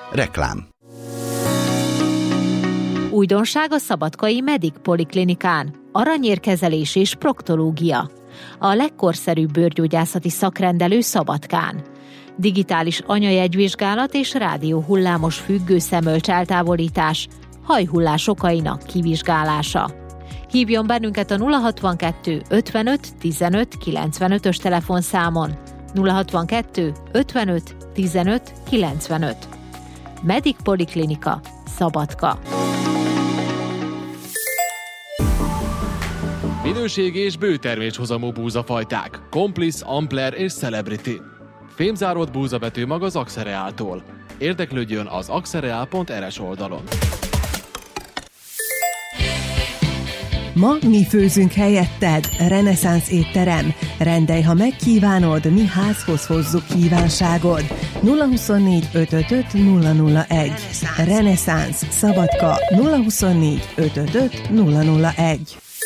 Reklám. Újdonság a szabadkai Medic Poliklinikán. Aranyérkezelés és proktológia. A legkorszerűbb bőrgyógyászati szakrendelő Szabadkán. Digitális anyajegyvizsgálat és rádióhullámos függőszemölcs eltávolítás, hajhullás okainak kivizsgálása. Hívjon bennünket a 062 55 15 95-ös telefonszámon. 062 55 15 95. Medic Poliklinika, Szabadka. Minőségi és bőterméshozamú búzafajták. Complice, Ampler és Celebrity. Fémzáródott búzabetű mag az Axereáltól. Érdeklődjön az axereal.rs oldalon. Ma mi főzünk helyetted, Reneszánsz étterem. Rendelj, ha megkívánod, mi házhoz hozzuk kívánságod. 024 555 001. Reneszánsz, Szabadka, 024 555 001.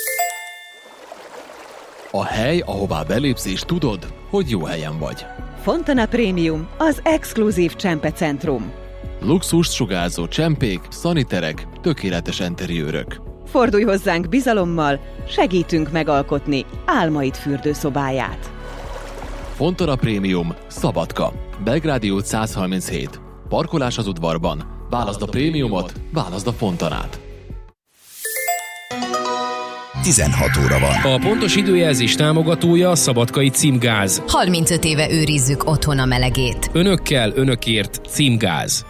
A hely, ahová belépsz és tudod, hogy jó helyen vagy. Fontana Premium, az exkluzív csempecentrum. Luxust sugárzó csempék, szaniterek, tökéletes enteriőrök. Fordulj hozzánk bizalommal, segítünk megalkotni álmaid fürdőszobáját. Fontana Premium, Szabadka, Belgrádi út 137. Parkolás az udvarban. Válaszd a prémiumot, válaszd a Fontanát. 16 óra van. A pontos időjelzés támogatója a Szabadkai Címgáz. 35 éve őrizzük otthon a melegét. Önökkel, önökért Címgáz.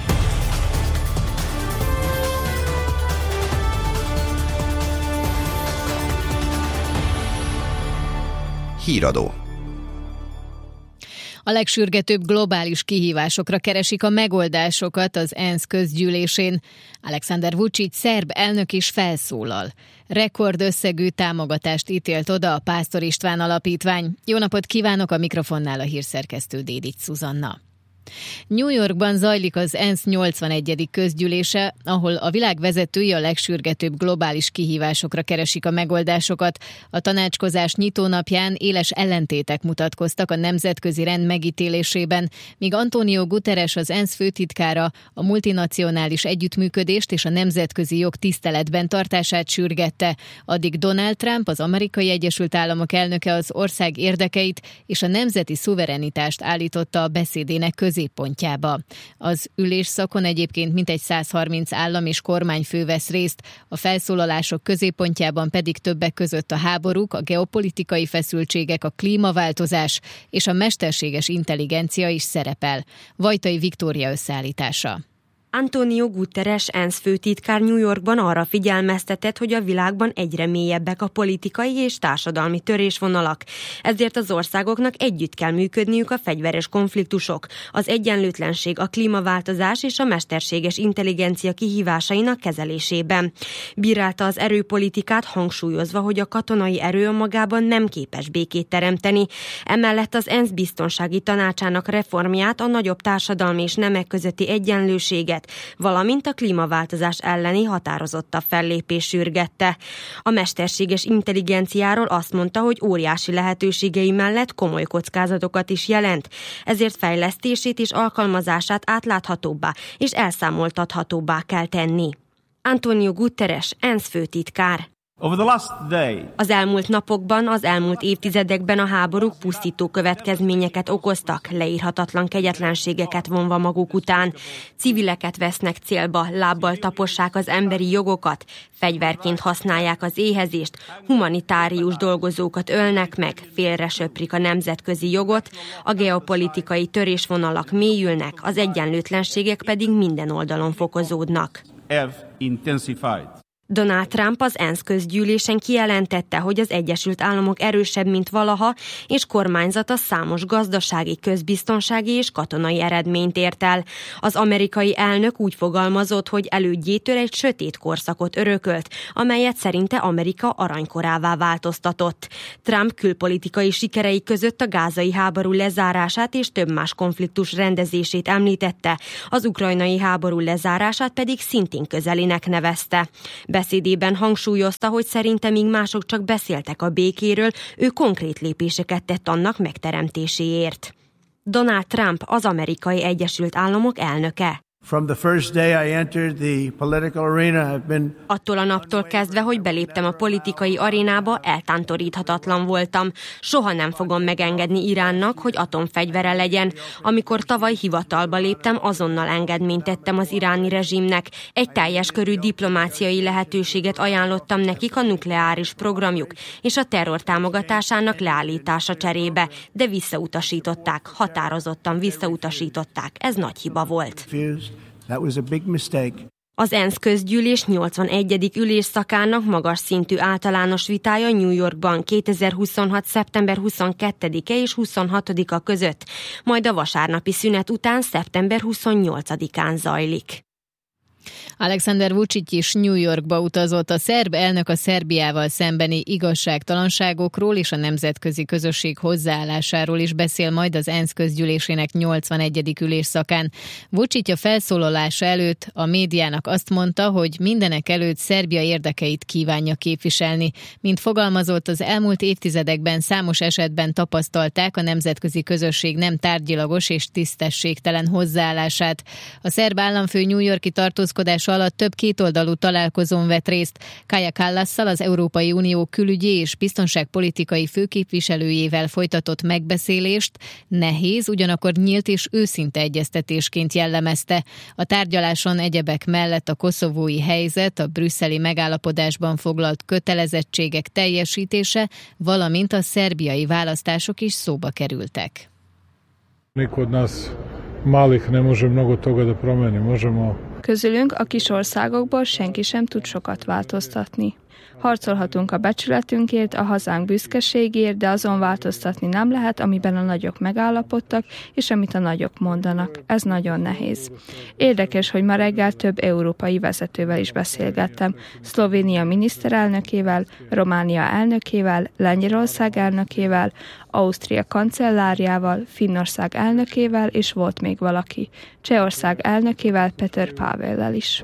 Híradó. A legsürgetőbb globális kihívásokra keresik a megoldásokat az ENSZ közgyűlésén. Alexander Vučić szerb elnök is felszólal. Rekordösszegű támogatást ítélt oda a Pásztor István Alapítvány. Jó napot kívánok, a mikrofonnál a hírszerkesztő Dédics Szuzanna. New Yorkban zajlik az ENSZ 81. közgyűlése, ahol a világ vezetői a legsürgetőbb globális kihívásokra keresik a megoldásokat. A tanácskozás nyitónapján éles ellentétek mutatkoztak a nemzetközi rend megítélésében, míg Antonio Guterres, az ENSZ főtitkára a multinacionális együttműködést és a nemzetközi jog tiszteletben tartását sürgette. Addig Donald Trump, az Amerikai Egyesült Államok elnöke az ország érdekeit és a nemzeti szuverenitást állította a beszédének középpontjába. Az ülésszakon egyébként mintegy 130 állam és kormányfő vesz részt, a felszólalások középpontjában pedig többek között a háborúk, a geopolitikai feszültségek, a klímaváltozás és a mesterséges intelligencia is szerepel. Vajtai Viktória összeállítása. Antonio Guterres ENSZ főtitkár New Yorkban arra figyelmeztetett, hogy a világban egyre mélyebbek a politikai és társadalmi törésvonalak. Ezért az országoknak együtt kell működniük a fegyveres konfliktusok, az egyenlőtlenség, a klímaváltozás és a mesterséges intelligencia kihívásainak kezelésében. Bírálta az erőpolitikát, hangsúlyozva, hogy a katonai erő önmagában nem képes békét teremteni. Emellett az ENSZ biztonsági tanácsának reformját, a nagyobb társadalmi és nemek közötti egyenlőséget, valamint a klímaváltozás elleni határozottabb fellépés sürgette. A mesterséges intelligenciáról azt mondta, hogy óriási lehetőségei mellett komoly kockázatokat is jelent, ezért fejlesztését és alkalmazását átláthatóbbá és elszámoltathatóbbá kell tenni. Antonio Guterres, ENSZ főtitkár. Az elmúlt napokban, az elmúlt évtizedekben a háborúk pusztító következményeket okoztak, leírhatatlan kegyetlenségeket vonva maguk után. Civileket vesznek célba, lábbal tapossák az emberi jogokat, fegyverként használják az éhezést, humanitárius dolgozókat ölnek meg, félre söprik a nemzetközi jogot, a geopolitikai törésvonalak mélyülnek, az egyenlőtlenségek pedig minden oldalon fokozódnak. Donald Trump az ENSZ közgyűlésen kijelentette, hogy az Egyesült Államok erősebb, mint valaha, és kormányzata számos gazdasági, közbiztonsági és katonai eredményt ért el. Az amerikai elnök úgy fogalmazott, hogy elődjétől egy sötét korszakot örökölt, amelyet szerinte Amerika aranykorává változtatott. Trump külpolitikai sikerei között a gázai háború lezárását és több más konfliktus rendezését említette, az ukrajnai háború lezárását pedig szintén közelinek nevezte. Beszédében hangsúlyozta, hogy szerinte míg mások csak beszéltek a békéről, ő konkrét lépéseket tett annak megteremtéséért. Donald Trump, az Amerikai Egyesült Államok elnöke. Attól a naptól kezdve, hogy beléptem a politikai arénába, eltántoríthatatlan voltam. Soha nem fogom megengedni Iránnak, hogy atomfegyvere legyen. Amikor tavaly hivatalba léptem, azonnal engedményt tettem az iráni rezsimnek. Egy teljes körű diplomáciai lehetőséget ajánlottam nekik a nukleáris programjuk és a terror támogatásának leállítása cserébe, de visszautasították, határozottan visszautasították. Ez nagy hiba volt. Az ENSZ közgyűlés 81. ülésszakának magas szintű általános vitája New Yorkban 2026. szeptember 22-e és 26-a között, majd a vasárnapi szünet után szeptember 28-án zajlik. Alexander Vučić is New Yorkba utazott. A szerb elnök a Szerbiával szembeni igazságtalanságokról és a nemzetközi közösség hozzáállásáról is beszél majd az ENSZ közgyűlésének 81. ülésszakán. Vučić a felszólalása előtt a médiának azt mondta, hogy mindenek előtt Szerbia érdekeit kívánja képviselni. Mint fogalmazott, az elmúlt évtizedekben számos esetben tapasztalták a nemzetközi közösség nem tárgyilagos és tisztességtelen hozzáállását. A szerb államfő New York-i tartózkodása alatt több kétoldalú találkozón vett részt. Kaja Kallasszal, az Európai Unió külügyi és biztonságpolitikai főképviselőjével folytatott megbeszélést nehéz, ugyanakkor nyílt és őszinte egyeztetésként jellemezte. A tárgyaláson egyebek mellett a koszovói helyzet, a brüsszeli megállapodásban foglalt kötelezettségek teljesítése, valamint a szerbiai választások is szóba kerültek. Közülünk a kis országokból senki sem tud sokat változtatni. Harcolhatunk a becsületünkért, a hazánk büszkeségért, de azon változtatni nem lehet, amiben a nagyok megállapodtak, és amit a nagyok mondanak. Ez nagyon nehéz. Érdekes, hogy ma reggel több európai vezetővel is beszélgettem. Szlovénia miniszterelnökével, Románia elnökével, Lengyelország elnökével, Ausztria kancellárjával, Finnország elnökével, és volt még valaki. Csehország elnökével, Petr Pavellel is.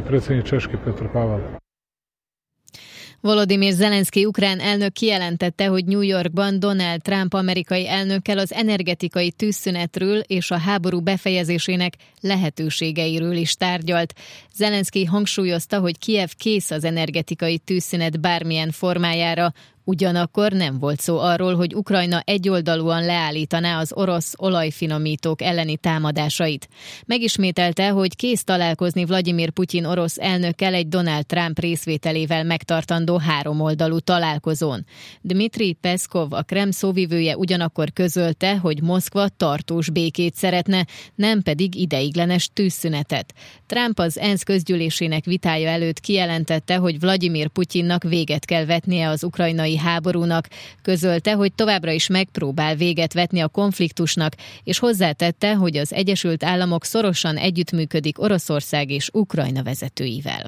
Volodymyr Zelenszky ukrán elnök kijelentette, hogy New Yorkban Donald Trump amerikai elnökkel az energetikai tűzszünetről és a háború befejezésének lehetőségeiről is tárgyalt. Zelenszky hangsúlyozta, hogy Kijev kész az energetikai tűzszünet bármilyen formájára, ugyanakkor nem volt szó arról, hogy Ukrajna egyoldalúan leállítaná az orosz olajfinomítók elleni támadásait. Megismételte, hogy kész találkozni Vladimir Putyin orosz elnökkel egy Donald Trump részvételével megtartandó háromoldalú találkozón. Dmitri Peszkov, a Kreml szóvivője ugyanakkor közölte, hogy Moszkva tartós békét szeretne, nem pedig ideiglenes tűzszünetet. Trump az ENSZ közgyűlésének vitája előtt kijelentette, hogy Vladimir Putyinnak véget kell vetnie az ukrajnai háborúnak, közölte, hogy továbbra is megpróbál véget vetni a konfliktusnak, és hozzátette, hogy az Egyesült Államok szorosan együttműködik Oroszország és Ukrajna vezetőivel.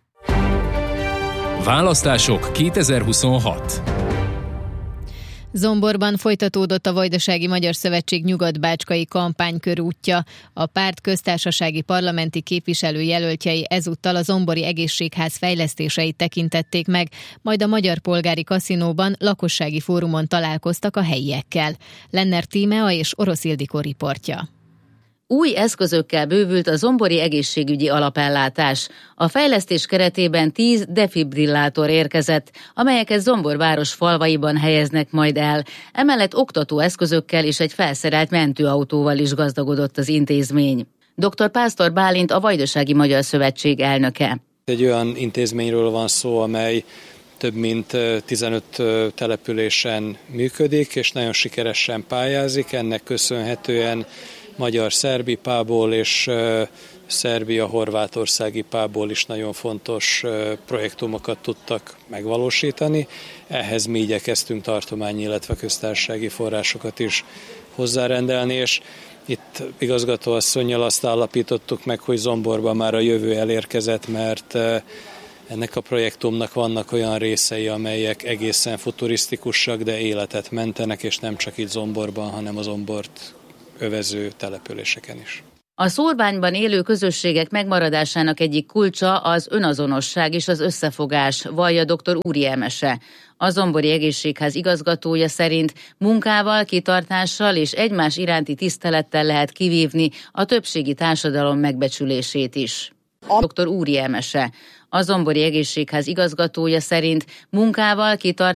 Választások 2026. Zomborban folytatódott a Vajdasági Magyar Szövetség nyugat-bácskai kampánykörútja. A párt köztársasági parlamenti képviselőjelöltjei ezúttal a Zombori Egészségház fejlesztéseit tekintették meg, majd a Magyar Polgári Kaszinóban lakossági fórumon találkoztak a helyiekkel. Lenner Tímea és Orosz Ildikó riportja. Új eszközökkel bővült a zombori egészségügyi alapellátás. A fejlesztés keretében 10 defibrillátor érkezett, amelyeket Zombor város falvaiban helyeznek majd el. Emellett oktató eszközökkel és egy felszerelt mentőautóval is gazdagodott az intézmény. Dr. Pásztor Bálint a Vajdasági Magyar Szövetség elnöke. Egy olyan intézményről van szó, amely több mint 15 településen működik, és nagyon sikeresen pályázik. Ennek köszönhetően magyar-szerb pából és Szerbia-horvátországi pából is nagyon fontos projektumokat tudtak megvalósítani. Ehhez mi igyekeztünk tartományi, illetve köztársasági forrásokat is hozzárendelni, és itt igazgatóasszonnyal azt állapítottuk meg, hogy Zomborban már a jövő elérkezett, mert ennek a projektumnak vannak olyan részei, amelyek egészen futurisztikusak, de életet mentenek, és nem csak itt Zomborban, hanem a Zombort övező településeken is. A szórványban élő közösségek megmaradásának egyik kulcsa az önazonosság és az összefogás, vallja dr. Úri Emese. A Zombori Egészségház igazgatója szerint munkával, kitartással és egymás iránti tisztelettel lehet kivívni a többségi társadalom megbecsülését is. Dr. Úri Emese. A Zombori Egészségház igazgatója szerint munkával, kitartással